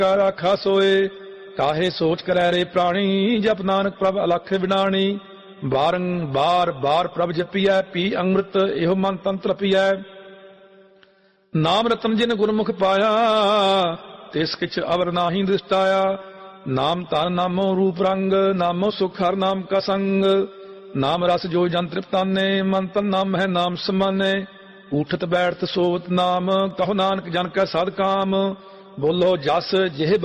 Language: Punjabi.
ਰਾਖਾ ਸੋਏ ਕਾਹੇ ਸੋਚ ਕਰੈ ਰੇ ਪ੍ਰਾਣੀ। ਜਪ ਨਾਨਕ ਪ੍ਰਭ ਅਲਖ ਵਿਨਾਣੀ। ਬਾਰ ਬਾਰ ਪ੍ਰਭ ਜਪੀਐ ਪੀ ਅੰਮ੍ਰਿਤ ਇਹੋ ਮਨ ਤਨ ਤ੍ਰਪੀਐ। ਨਾਮ ਰਤਨ ਜਿਨ ਗੁਰਮੁਖ ਪਾਇਆ ਤਿਸ ਕਿਛ ਅਵਰ ਨਾਹੀ ਦ੍ਰਿਸ਼ਟਾਇਆ। ਨਾਮ ਧਨ ਨਾਮੋ ਰੂਪ ਰੰਗ ਨਾਮੋ ਸੁਖ ਹਰ ਨਾਮ ਕਾ ਸੰਗ। ਨਾਮ ਰਸ ਜੋ ਜਨ ਤ੍ਰਿਪਤਾਨੇ ਮਨ ਤਨ ਨਾਮ ਹੈ ਨਾਮ ਸਮਾਨੇ। ਉਠਤ ਬੈਠਤ ਸੋਵਤ ਨਾਮ ਕਹੋ ਨਾਨਕ ਜਨ ਕੈ ਸਦ ਕਾਮ। ਬੋਲੋ ਜਸ ਜਿਹ